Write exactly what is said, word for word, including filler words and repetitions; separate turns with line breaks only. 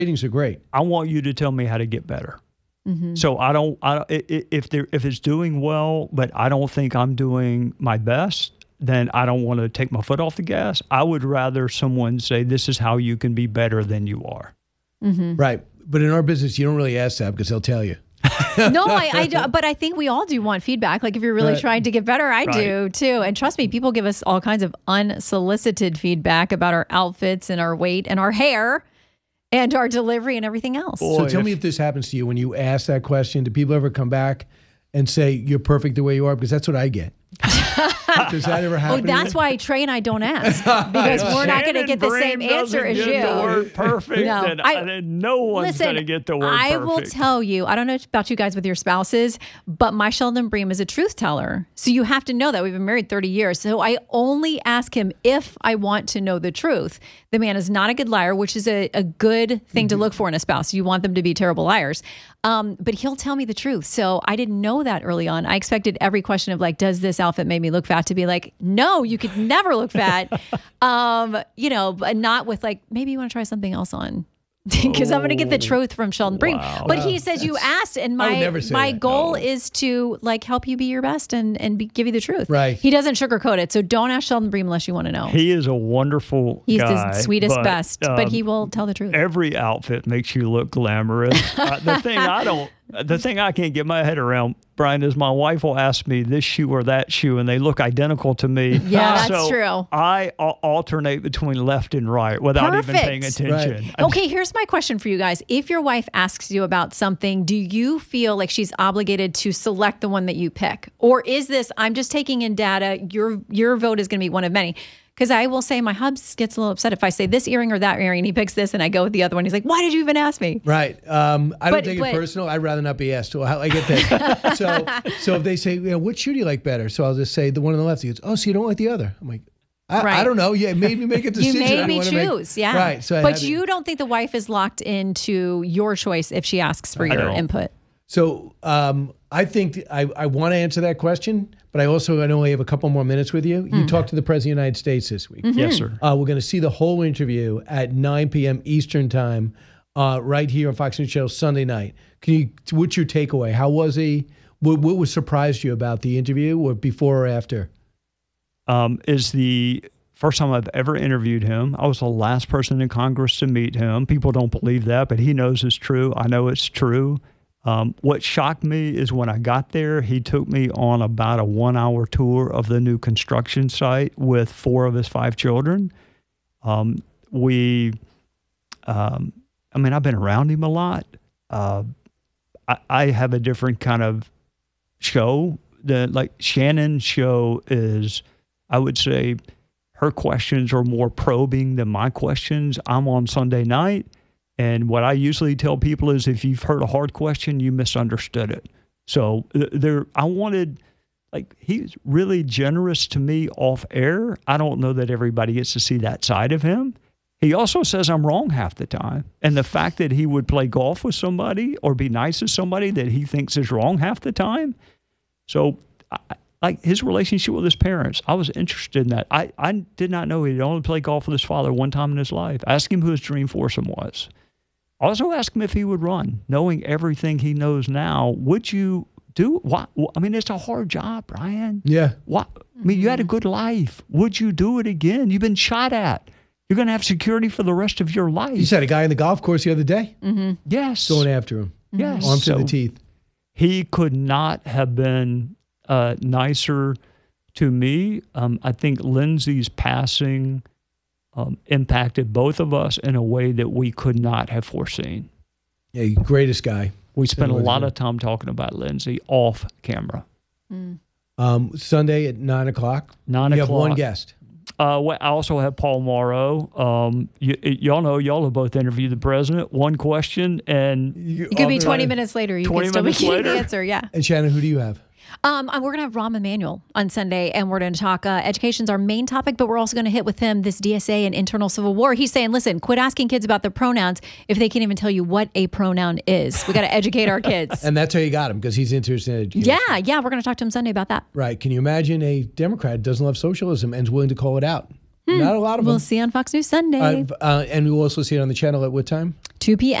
ratings are great.
I want you to tell me how to get better.
Mm-hmm.
So I don't, I don't if there, if it's doing well, but I don't think I'm doing my best, then I don't want to take my foot off the gas. I would rather someone say, this is how you can be better than you are.
Mm-hmm.
Right. But in our business, you don't really ask that because they'll tell you.
No, I, I do, but I think we all do want feedback. Like if you're really
Right.
trying to get better, I
Right.
do too. And trust me, people give us all kinds of unsolicited feedback about our outfits and our weight and our hair and our delivery and everything else.
Boy,
So tell
if-
me if this happens to you when you ask that question. Do people ever come back and say, you're perfect the way you are? Because that's what I get. Does that ever
Oh,
happen? to
that's
you?
why Trey and I don't ask because we're not going to
Shannon
get the
Bream
same answer
doesn't
as
get
you.
The word perfect,
No,
and,
I-
and no one's
Listen,
going to get the word
I
perfect.
will tell you, I don't know about you guys with your spouses, but my Sheldon Bream is a truth teller. So you have to know that we've been married thirty years. So I only ask him if I want to know the truth. The man is not a good liar, which is a, a good thing to look for in a spouse. You want them to be terrible liars. Um, but he'll tell me the truth. So I didn't know that early on. I expected every question of like, does this outfit make me look fat to be like, no, you could never look fat. um, you know, but not with like, maybe you want to try something else on. Because I'm going to get the truth from Sheldon Bream.
Wow.
But he says you asked, and
I would
my
never say
my
that,
goal
no.
is to like help you be your best and and be, give you the truth.
Right.
He doesn't sugarcoat it, so don't ask Sheldon Bream unless you want to know.
He is a wonderful
He's
guy.
the sweetest,
but,
best,
um,
but he will tell the truth.
Every outfit makes you look glamorous. uh, the thing I don't, the thing I can't get my head around, Brian, is my wife will ask me this shoe or that shoe, and they look identical to me.
Yeah, that's
So
true.
I al- alternate between left and right without even paying
Perfect.
attention.
Right.
I
Okay, here's my question for you guys. If your wife asks you about something, do you feel like she's obligated to select the one that you pick? Or is this, I'm just taking in data, your your vote is going to be one of many? Because I will say my hubs gets a little upset if I say this earring or that earring, and he picks this and I go with the other one. He's like, why did you even ask me?
Right. Um, I don't
But-
take
but-
it personal. I'd rather not be asked. Well, I get that. so, so if they say, you know, which shoe do you like better? So I'll just say the one on the left. He goes, oh, so you don't like the other? I'm like, I, I
Right.
don't know. Yeah, it made me make a
You
decision.
made
I
me
wanna make-
choose, yeah.
Right. So I
but
had to-
you don't think the wife is locked into your choice if she asks for your
don't.
input?
So um, I think I, I want to answer that question, but I also I know I have a couple more minutes with you.
Hmm.
You talked to the President of the United States this week.
Mm-hmm.
Yes, sir.
Uh, we're going to see the whole interview at nine p.m. Eastern time, uh, right here on Fox News Channel Sunday night. Can you? What's your takeaway? How was he? What, what was surprised you about the interview, or before or after?
Um, is the first time I've ever interviewed him. I was the last person in Congress to meet him. People don't believe that, but he knows it's true. I know it's true. Um, what shocked me is when I got there, he took me on about a one-hour tour of the new construction site with four of his five children. Um, we, um, I mean, I've been around him a lot. Uh, I, I have a different kind of show. The like Shannon's show is, I would say, her questions are more probing than my questions. I'm on Sunday night. And what I usually tell people is if you've heard a hard question, you misunderstood it. So th- there, I wanted, like, he's really generous to me off air. I don't know that everybody gets to see that side of him. He also says I'm wrong half the time. And the fact that he would play golf with somebody or be nice to somebody that he thinks is wrong half the time. So I, like his relationship with his parents, I was interested in that. I, I did not know he'd only played golf with his father one time in his life. Ask him who his dream foursome was. Also ask him if he would run. Knowing everything he knows now, would you do what? I mean, it's a hard job, Brian.
Yeah.
What? I mean, you had a good life. Would you do it again? You've been shot at. You're going to have security for the rest of your life.
You said a guy on the golf course the other day
Yes.
going after him,
Yes.
armed to
So
the teeth.
he could not have been uh, nicer to me. Um, I think Lindsay's passing um, impacted both of us in a way that we could not have foreseen.
Yeah, greatest guy.
We spent a
was
lot
good.
of time talking about Lindsay off camera.
Um, Sunday at nine o'clock.
Nine
you have one
o'clock.
guest.
Uh, well, I also have Paul Morrow. Um, y- y'all know y'all have both interviewed the president. One question, and
It could be twenty minutes later. You
twenty
could still be
minutes
getting the
later?
answer. Yeah.
And Shannon, who do you have?
Um, and we're going to have Rahm Emanuel on Sunday, and we're going to talk uh, education's our main topic, but we're also going to hit with him this D S A and internal civil war. He's saying, listen, quit asking kids about their pronouns if they can't even tell you what a pronoun is. We got to educate our kids.
And that's how you got him, because he's interested in education.
Yeah, yeah, we're going to talk to him Sunday about that.
Right. Can you imagine a Democrat who doesn't love socialism and is willing to call it out? Not a lot of
We'll
them.
see you on Fox News Sunday,
Uh, uh, and we'll also see it on the channel at what time?
two p.m.